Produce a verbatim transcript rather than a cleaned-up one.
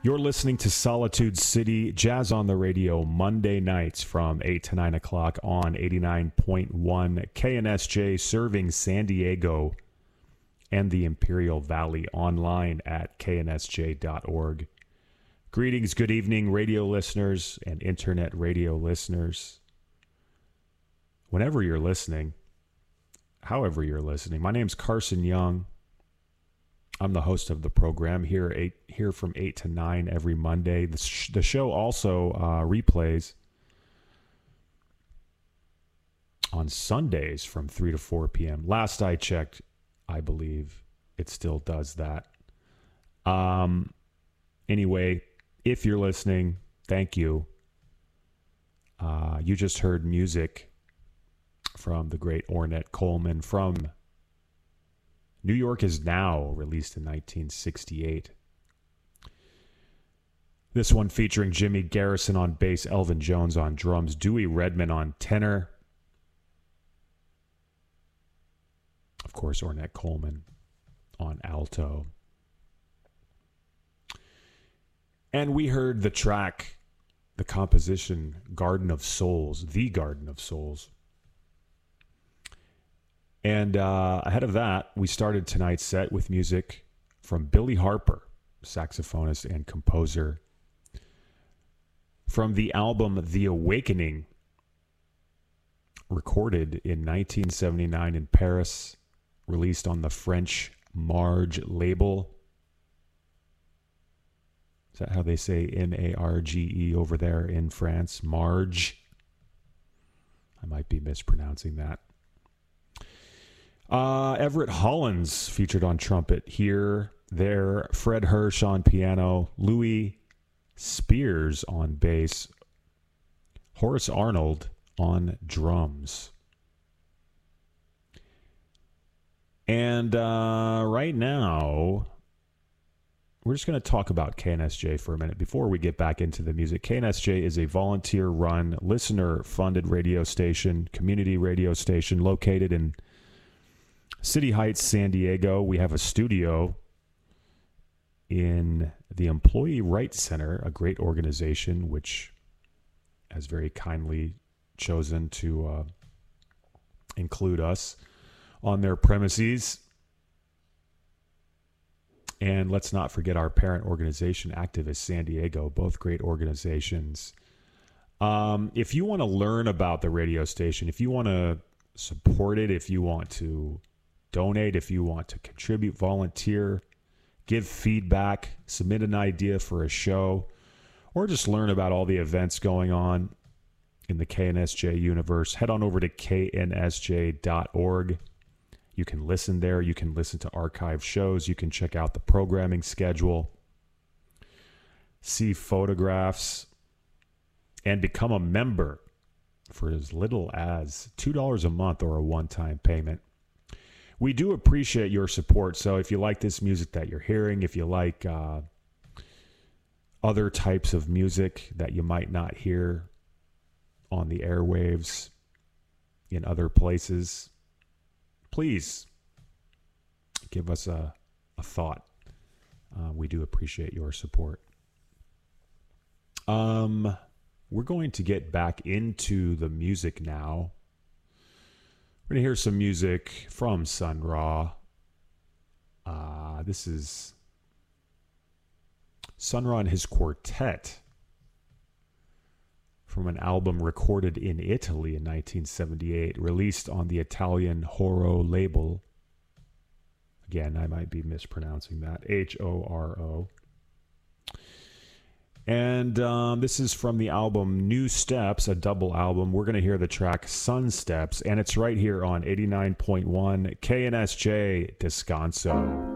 You're listening to Solitude City, Jazz on the Radio, Monday nights from eight to nine o'clock on eighty-nine point one K N S J, serving San Diego and the Imperial Valley, online at K N S J dot org. Greetings, good evening, radio listeners and internet radio listeners. Whenever you're listening, however you're listening, my name's Carson Young. I'm the host of the program here eight here from eight to nine every Monday. The, sh- the show also uh, replays on Sundays from three to four p.m. Last I checked, I believe it still does that. Um. Anyway, if you're listening, thank you. Uh, you just heard music from the great Ornette Coleman from New York Is Now, released in nineteen sixty-eight. This one featuring Jimmy Garrison on bass, Elvin Jones on drums, Dewey Redman on tenor. Of course, Ornette Coleman on alto. And we heard the track, the composition, Garden of Souls, The Garden of Souls. And uh, ahead of that, we started tonight's set with music from Billy Harper, saxophonist and composer, from the album The Awakening, recorded in nineteen seventy-nine in Paris, released on the French Marge label. Is that how they say M A R G E over there in France? Marge. I might be mispronouncing that. Uh, Everett Hollins featured on trumpet here, there. Fred Hirsch on piano. Louis Spears on bass. Horace Arnold on drums. And uh, right now, we're just going to talk about K N S J for a minute before we get back into the music. K N S J is a volunteer-run, listener-funded radio station, community radio station located in City Heights, San Diego. We have a studio in the Employee Rights Center, a great organization which has very kindly chosen to uh, include us on their premises. And let's not forget our parent organization, Activist San Diego, both great organizations. Um, if you want to learn about the radio station, if you want to support it, if you want to donate, if you want to contribute, volunteer, give feedback, submit an idea for a show, or just learn about all the events going on in the K N S J universe, head on over to K N S J dot org. You can listen there. You can listen to archive shows. You can check out the programming schedule, see photographs, and become a member for as little as two dollars a month or a one-time payment. We do appreciate your support. So if you like this music that you're hearing, if you like uh, other types of music that you might not hear on the airwaves in other places, please give us a, a thought. Uh, we do appreciate your support. Um, we're going to get back into the music now. We're going to hear some music from Sun Ra. Uh, this is Sun Ra and his quartet from an album recorded in Italy in nineteen seventy-eight, released on the Italian Horo label. Again, I might be mispronouncing that. H O R O. And um, this is from the album New Steps, a double album. We're going to hear the track Sun Steps, and it's right here on eighty-nine point one K N S J Descanso.